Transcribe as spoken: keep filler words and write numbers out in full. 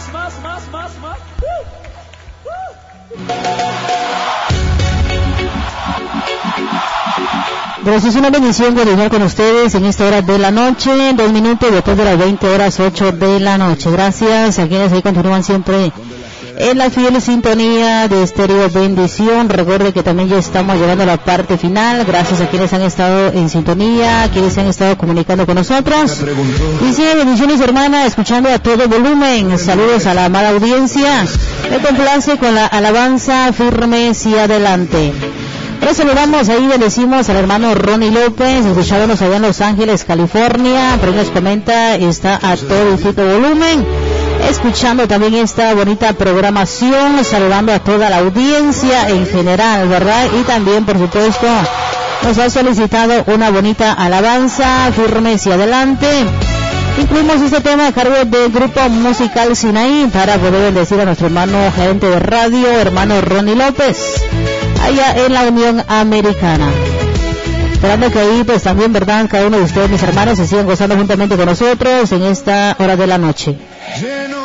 más, más, más, más, más. Uh, uh. Gracias, es una bendición continuar con ustedes en esta hora de la noche, dos minutos después de las veinte horas, ocho de la noche. Gracias a quienes ahí continúan siempre en la fiel sintonía de Estéreo Bendición. Recuerde que también ya estamos llegando a la parte final. Gracias a quienes han estado en sintonía, a quienes se han estado comunicando con nosotros. Y sí, bendiciones, hermana, escuchando a todo volumen. Saludos a la amada audiencia. Me complace con la alabanza Firmes y Adelante. Ahora saludamos ahí, bendecimos al hermano Ronnie López, escuchándonos allá en Los Ángeles, California. Por ahí nos comenta, está a todo el tipo volumen, escuchando también esta bonita programación, saludando a toda la audiencia en general, ¿verdad? Y también, por supuesto, nos ha solicitado una bonita alabanza, Firmes y Adelante. Incluimos este tema a cargo del grupo musical Sinaí para poder bendecir a nuestro hermano gerente de radio, hermano Ronnie López, allá en la Unión Americana. Esperando que ahí pues también, ¿verdad?, cada uno de ustedes, mis hermanos, se sigan gozando juntamente con nosotros en esta hora de la noche.